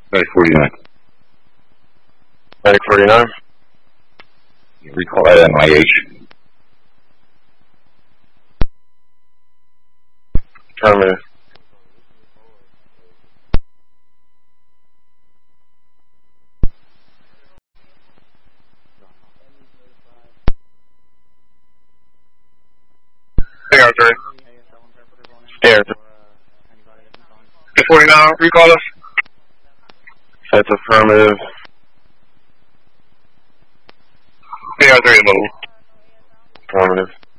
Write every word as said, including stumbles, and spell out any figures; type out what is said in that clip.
Medic forty-nine. Medic forty-nine. Recall at M I H. Affirmative. Stairs, right? Stairs. forty-nine, recall us. That's affirmative. Stairs, ready to move. Affirmative.